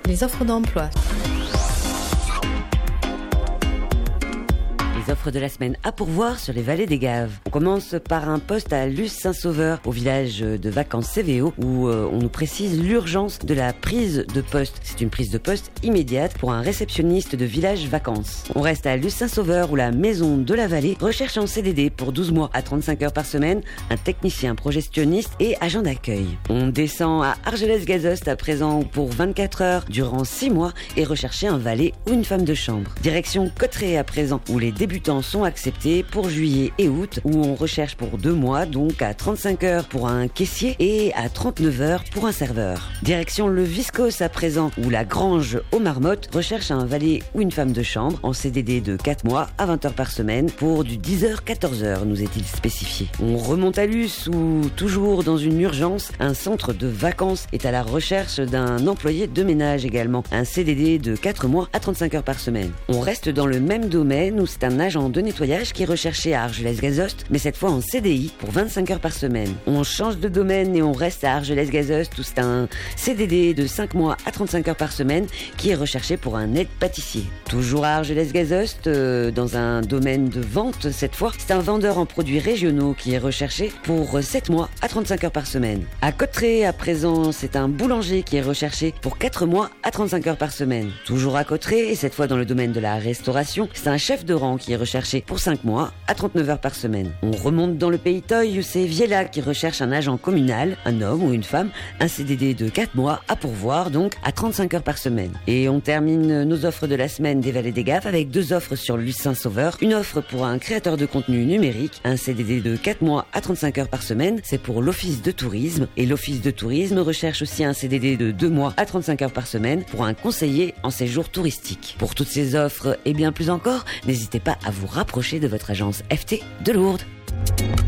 Les offres d'emploi. Les offres de la semaine à pourvoir sur les vallées des Gaves. On commence par un poste à Luce-Saint-Sauveur, au village de vacances CVO, où on nous précise l'urgence de la prise de poste. C'est une prise de poste immédiate pour un réceptionniste de village vacances. On reste à Luce-Saint-Sauveur, où la maison de la vallée recherche en CDD pour 12 mois à 35 heures par semaine, un technicien progestionniste et agent d'accueil. On descend à Argelès-Gazost à présent pour 24 heures durant 6 mois et rechercher un valet ou une femme de chambre. Direction Cotterêts à présent, où les débutants sont acceptés pour juillet et août, où on recherche pour 2 mois, donc à 35 heures pour un caissier et à 39 heures pour un serveur. Direction le Viscos à présent, où la Grange aux Marmottes recherche un valet ou une femme de chambre en CDD de 4 mois à 20 heures par semaine pour du 10h-14h, nous est-il spécifié. On remonte à Luce, où toujours dans une urgence, un centre de vacances est à la recherche d'un employé de ménage également, un CDD de 4 mois à 35 heures par semaine. On reste dans le même domaine, où c'est un agent de nettoyage qui est recherché à Argelès-Gazost, mais cette fois en CDI pour 25 heures par semaine. On change de domaine et on reste à Argelès-Gazost, où c'est un CDD de 5 mois à 35 heures par semaine qui est recherché pour un aide-pâtissier. Toujours à Argelès-Gazost, dans un domaine de vente cette fois, c'est un vendeur en produits régionaux qui est recherché pour 7 mois à 35 heures par semaine. À Cotterêts à présent, c'est un boulanger qui est recherché pour 4 mois à 35 heures par semaine. Toujours à Cotterêts, et cette fois dans le domaine de la restauration, c'est un chef de rang qui est recherché pour 5 mois à 39 heures par semaine. On remonte dans le Pays Toy, où c'est Viella qui recherche un agent communal, un homme ou une femme, un CDD de 4 mois à pourvoir, donc à 35 heures par semaine. Et on termine nos offres de la semaine des Vallées des Gaves avec 2 offres sur Luce-Saint-Sauveur. Une offre pour un créateur de contenu numérique, un CDD de 4 mois à 35 heures par semaine, c'est pour l'Office de tourisme. Et l'Office de tourisme recherche aussi un CDD de 2 mois à 35 heures par semaine pour un conseiller en séjour touristique. Pour toutes ces offres et bien plus encore, n'hésitez pas à vous rapprocher de votre agence FT de Lourdes.